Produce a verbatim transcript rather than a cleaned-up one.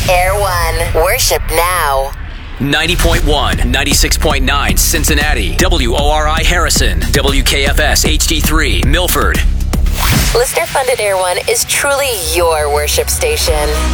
Air One. Worship now. ninety point one, ninety-six point nine Cincinnati, W O R I Harrison, W K F S H D three Milford. Listener-funded Air One is truly your worship station.